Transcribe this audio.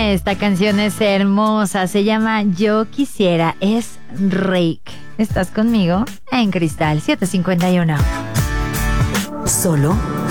Esta canción es hermosa, se llama Yo Quisiera, es Rick. ¿Estás conmigo? En Cristal 751. Solo